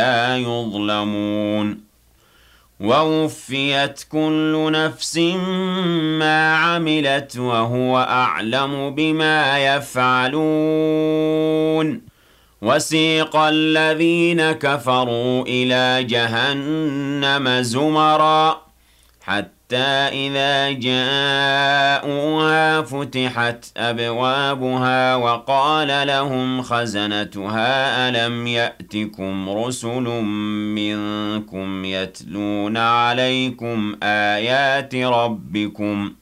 لا يظلمون ووفيت كل نفس ما عملت وهو أعلم بما يفعلون وسيق الذين كفروا إلى جهنم زمرًا حتى إذا جاءوها فتحت أبوابها وقال لهم خزنتها ألم يأتكم رسل منكم يتلون عليكم آيات ربكم